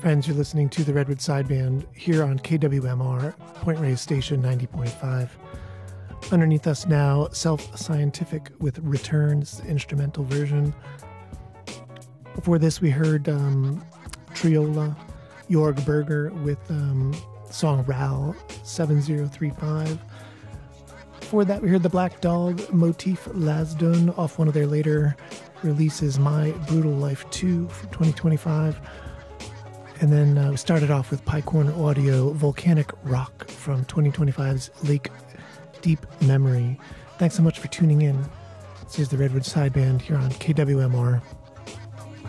friends, you're listening to the Redwood Sideband here on KWMR, Point Reyes Station 90.5. Underneath us now, Self-Scientific with Returns, instrumental version. Before this, we heard Triola, Jorg Berger with song RAL 7035. Before that, we heard the Black Dog Motif Lasdun off one of their later releases, My Brutal Life 2 from 2025. And then we started off with Piecorn Audio Volcanic Rock from 2025's Lake Deep Memory. Thanks so much for tuning in. This is the Redwood Sideband here on KWMR.